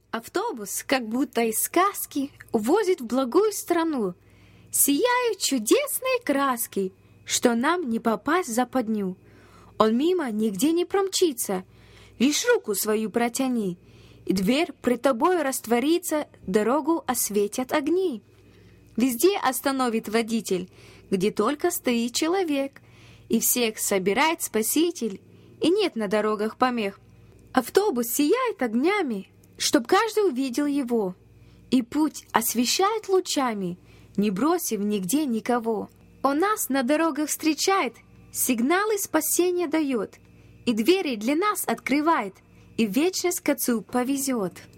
Автобус, как будто из сказки, увозит в благую страну. Сияют чудесные краски, что нам не попасть в западню. Он мимо нигде не промчится, лишь руку свою протяни, и дверь пред тобой растворится, дорогу осветят огни. Везде остановит водитель, где только стоит человек, и всех собирает спаситель, и нет на дорогах помех. Автобус сияет огнями, чтоб каждый увидел его, и путь освещает лучами, не бросив нигде никого. Он нас на дорогах встречает, сигналы спасения дает, и двери для нас открывает, и в вечность к Отцу повезет.